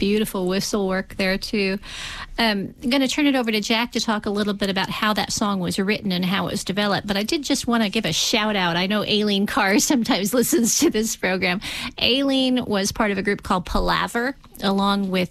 Beautiful whistle work there, too. I'm going to turn it over to Jack to talk a little bit about how that song was written and how it was developed. But I did just want to give a shout out. I know Aileen Carr sometimes listens to this program. Aileen was part of a group called Palaver, along with